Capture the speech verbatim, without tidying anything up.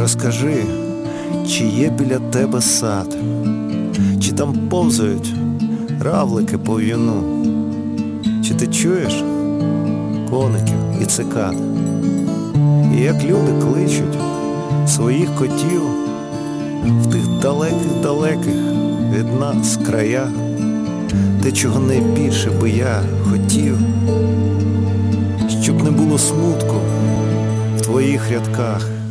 Розкажи, чи є біля тебе сад, чи там повзають равлики по в'юну, чи ти чуєш коників і цикад, і як люди кличуть своїх котів в тих далеких-далеких від нас краях, те, чого найбільше би я хотів, щоб не було смутку в твоїх рядках.